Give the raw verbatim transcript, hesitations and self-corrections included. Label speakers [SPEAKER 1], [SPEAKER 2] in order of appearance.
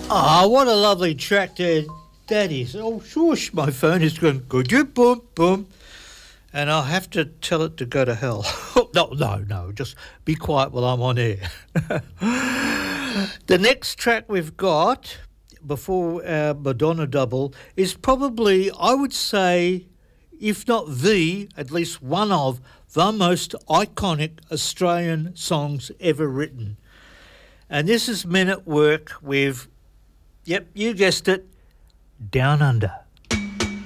[SPEAKER 1] Ah, what a lovely track there that is. Oh, shush, my phone is going, could you, boom, boom. And I'll have to tell it to go to hell. no, no, no, just be quiet while I'm on air. The next track we've got, before our Madonna double, is probably, I would say, if not the, at least one of the most iconic Australian songs ever written. And this is Men at Work with, yep, you guessed it, Down Under.